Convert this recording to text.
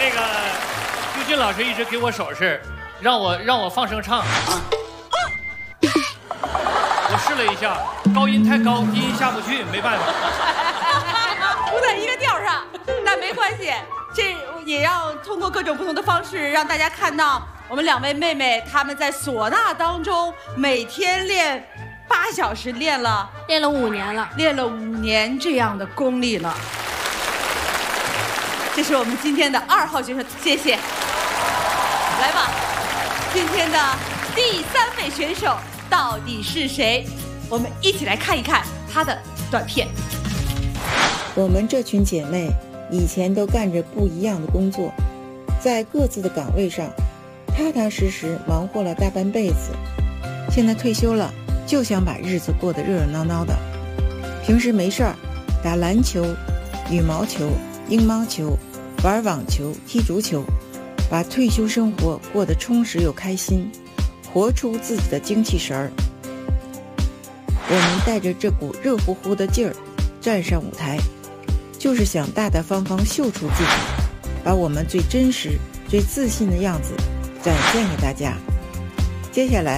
那个朱军老师一直给我手势，让我放声唱。我试了一下，高音太高，低音下不去，没办法。 不在一个调上，但没关系，这也要通过各种不同的方式让大家看到我们2位妹妹她们在唢呐当中每天练8小时，练了 5年了， 练了5年这样的功力了。这是我们今天的2号选手，谢谢。来吧，今天的第3位选手到底是谁？我们一起来看一看她的短片。 我们这群姐妹以前都干着不一样的工作，在各自的岗位上踏踏实实忙活了大半辈子，现在退休了，就想把日子过得热热闹闹的。平时没事儿打篮球、羽毛球、乒乓球，玩网球、踢足球，把退休生活过得充实又开心，活出自己的精气神儿。我们带着这股热乎乎的劲儿站上舞台，就是想大大方方秀出自己，把我们最真实、最自信的样子展现给大家。接下来